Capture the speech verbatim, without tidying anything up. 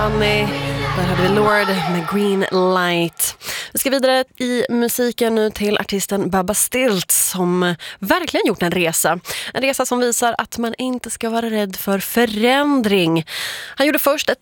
Annie, där hade vi Lord med Green Light. Vi ska vidare i musiken nu till artisten Bubba Stilts som verkligen gjort en resa. En resa som visar att man inte ska vara rädd för förändring. Han gjorde först ett